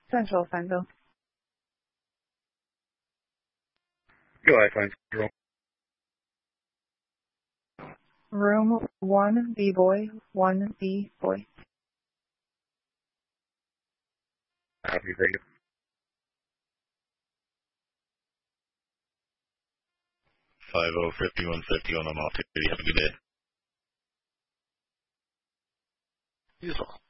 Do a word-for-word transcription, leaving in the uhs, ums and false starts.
Central sign go. Go ahead, sign zero. Room one B boy, one B boy. Happy radio. five oh fifty-one fifty on I'm off duty. Have a good day. Useful.